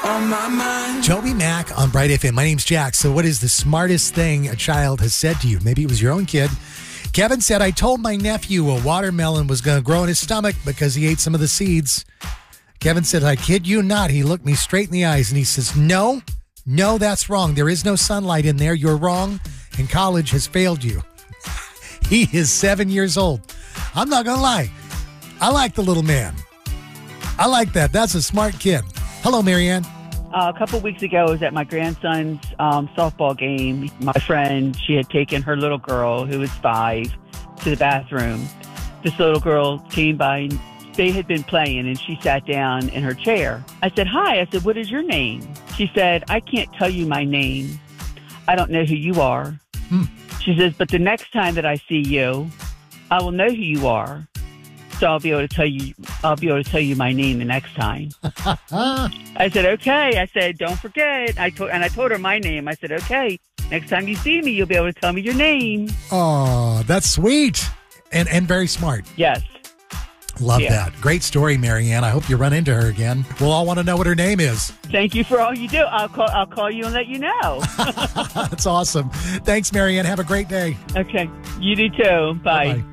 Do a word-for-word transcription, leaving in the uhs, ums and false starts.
on my mind. Toby Mac on Bright F M. My name's Jack. So what is the smartest thing a child has said to you? Maybe it was your own kid. Kevin said, I told my nephew a watermelon was going to grow in his stomach because he ate some of the seeds. Kevin said, I kid you not. He looked me straight in the eyes and he says, no, no, that's wrong. There is no sunlight in there. You're wrong. And college has failed you. He is seven years old. I'm not going to lie. I like the little man. I like that. That's a smart kid. Hello, Marianne. Uh, a couple weeks ago, I was at my grandson's um, softball game. My friend, she had taken her little girl, who was five, to the bathroom. This little girl came by, and they had been playing, and she sat down in her chair. I said, hi. I said, what is your name? She said, I can't tell you my name. I don't know who you are. Hmm. She says, but the next time that I see you, I will know who you are. So I'll be able to tell you, I'll be able to tell you my name the next time. I said, okay. I said, don't forget. I told, and I told her my name. I said, okay, next time you see me, you'll be able to tell me your name. Oh, that's sweet. And and very smart. Yes. Love Yeah. that. Great story, Marianne. I hope you run into her again. We'll all want to know what her name is. Thank you for all you do. I'll call, I'll call you and let you know. That's awesome. Thanks, Marianne. Have a great day. Okay. You do too. Bye. Bye-bye.